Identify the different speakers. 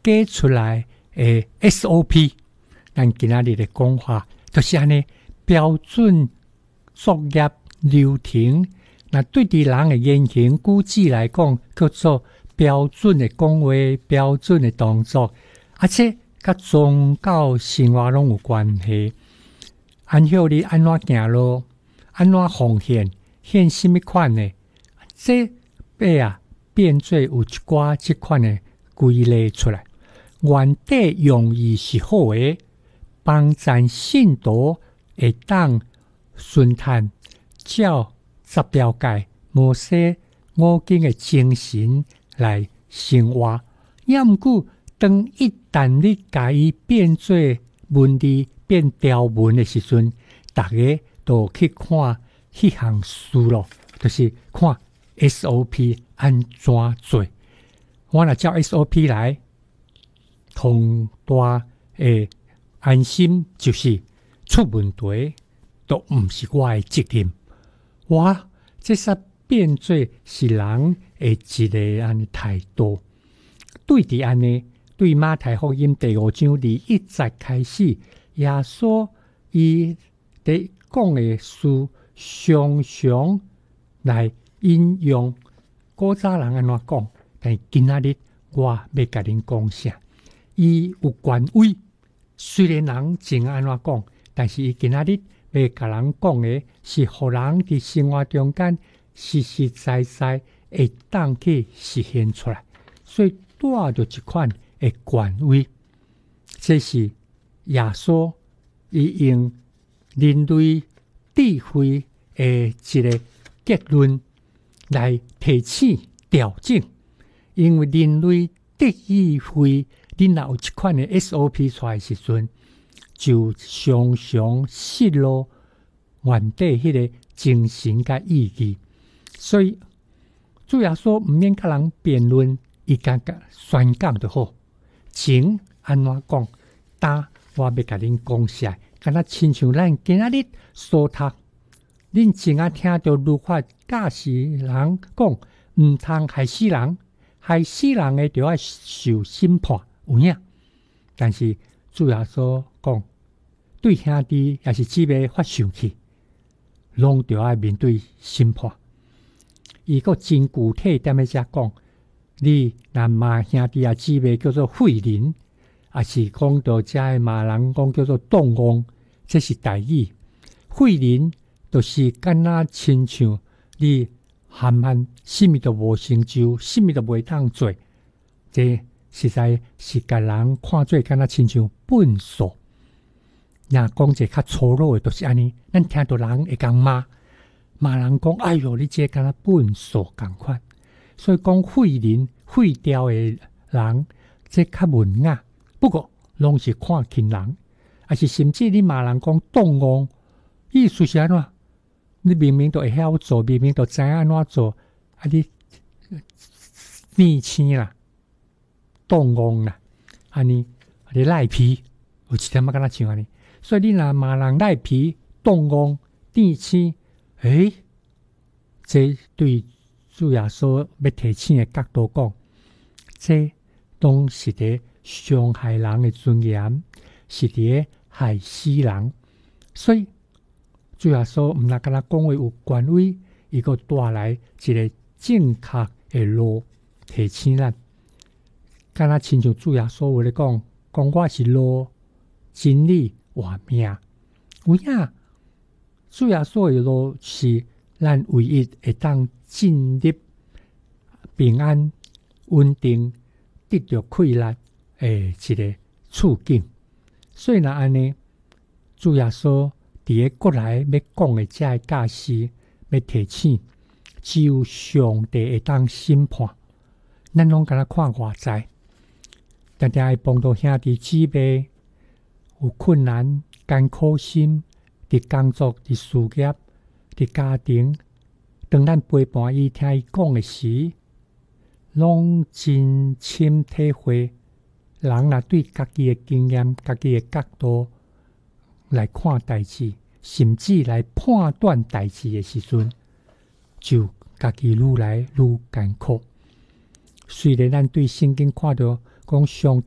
Speaker 1: 给出来的 SOP。咱今仔日的讲法就是安尼标准作业流程。那对伫人的言行举止来讲，叫做标准的讲话、标准的动作，而且甲宗教生活拢有关系。安晓你安怎行路，安怎奉献，献什么款的，这变做有一寡即款的规例出来。原底用意是好的，帮咱信徒会当顺探照十条诫摩西五经的精神来生活。要毋过当一旦你甲伊变做文字变条文的时阵，大家都去看迄项书咯，就是看 SOP 安怎做。我若照 SOP 来，同大的安心就是出问题都毋是我的责任。我这煞变做是人的一个安尼态度。对伫安尼，对马太福音第5章21节开始，耶稣伊伫讲的事，常常来引用古早人安怎讲，但今仔日我要甲恁讲啥？伊有权威，虽然人真安怎讲，但是伊今仔日要甲人讲的是，互人伫生活中间实实在在会当去实现出来，所以带着一款的权威。这是耶稣伊用人类智慧的一个结论来提醒调整，因为人类智慧，你若有一款的 SOP 出来时阵，就常常失落原底迄个精神甲意义。所以主耶稣毋免甲人辩论，伊甲宣讲就好。情安怎讲，但我要甲恁讲啥，敢若亲像咱今仔日所读，恁真啊听到律法教示人讲，毋通害死人，害死人的就要受审判，有影。但是主耶稣讲，对兄弟也是姊妹发生气，拢就要面对审判。伊个真具体踮咧遮讲，你若骂兄弟啊姊妹叫做废人，也是讲到遮的骂人讲叫做动妄，这是台语。废人就是敢若亲像你含什么都无成就，什么都袂当做，这实在是甲人看做敢若亲像笨傻。若讲者较粗鲁的，就是安尼。咱听到人会讲骂人讲，哎哟，你这敢若笨傻共款。所以讲废人、废掉的人，这较文雅。不过拢是看轻人，还是甚至你骂人讲动妄，意思是安怎？你明明都会晓做，明明都知影安怎做，啊你年轻啦，动妄啦，安尼你赖皮，有一点仔敢若像安尼。所以你若骂人赖皮、动妄、年轻，这对主耶稣要提醒的角度讲，这拢是伫伤害人的尊严，是伫害死人。所以主耶稣毋但敢若讲话有权威，伊个带来一个正确的路提醒咱。敢若亲像主耶稣话咧讲，我是路、真理、活命。有影，主耶稣的路是咱唯一会当进入平安、稳定、得到快乐的一个处境。所以若安尼，主耶稣伫个过来要讲的这个教示，要提醒，只有上帝会当审判。咱拢敢若看外在，常常会碰到兄弟姊妹有困难、艰苦心，伫工作、伫事业、伫家庭。当咱陪伴伊听伊讲的时，拢真深体会。人若对家己的经验、家己的角度来看代志，甚至来判断代志的时阵，就家己愈来愈艰苦。虽然咱对圣经看到讲上